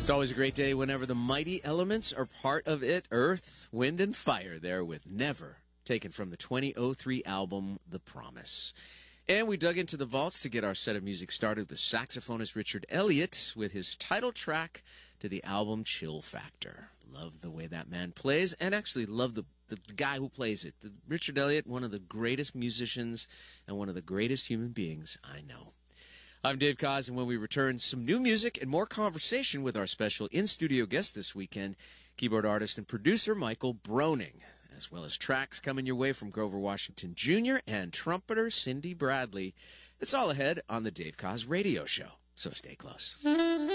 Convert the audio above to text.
It's always a great day whenever the mighty elements are part of it. Earth, Wind, and Fire there with Never, taken from the 2003 album The Promise. And we dug into the vaults to get our set of music started with saxophonist Richard Elliott with his title track to the album Chill Factor. Love the way that man plays, and actually love the guy who plays it. Richard Elliott, one of the greatest musicians and one of the greatest human beings I know. I'm Dave Koz, and when we return, some new music and more conversation with our special in-studio guest this weekend, keyboard artist and producer Michael Broning, as well as tracks coming your way from Grover Washington Jr. and trumpeter Cindy Bradley. It's all ahead on the Dave Koz Radio Show, so stay close.